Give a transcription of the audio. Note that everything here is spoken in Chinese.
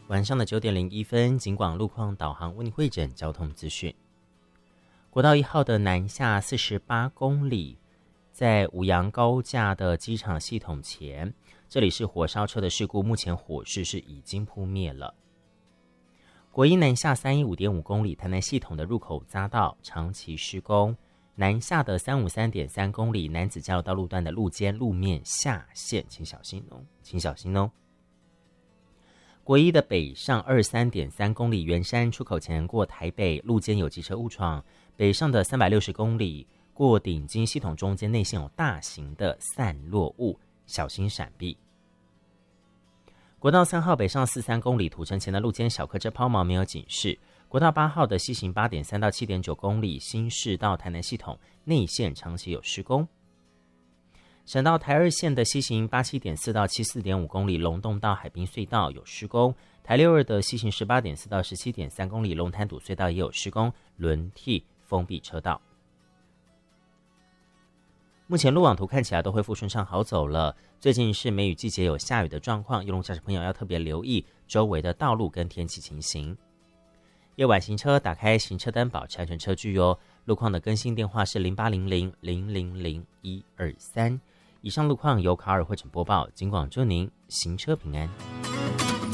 晚上的9:01，警广路况导航为你汇整交通资讯。国道1号的南下48公里，在五杨高架的机场系统前，这里是火烧车的事故，目前火势是已经扑灭了。国一南下315.5公里，台南系统的入口匝道长期施工，南下的353.3公里，楠梓交流道路段的路肩路面下陷，请小心哦。国一的北上23.3公里，圆山出口前过台北路肩有机车误闯，北上的360公里，过顶金系统中间内线有大型的散落物，小心闪避。国道3号北上43公里，土城前的路肩小客车抛锚没有警示。国道8号的西行8.3到7.9公里，新市到台南系统内线长期有施工。省道台2线的西行87.4到74.5公里，龙洞到海滨隧道有施工。台6-2的西行18.4到17.3公里，龙潭堵隧道也有施工，轮替封闭车道。目前路网图看起来都恢复顺畅好走了。最近是梅雨季节，有下雨的状况，用路驾驶朋友要特别留意周围的道路跟天气情形。夜晚行车打开行车灯，保持安全车距哦。路况的更新电话是0800000123。以上路况由卡尔汇整播报，警广祝您行车平安。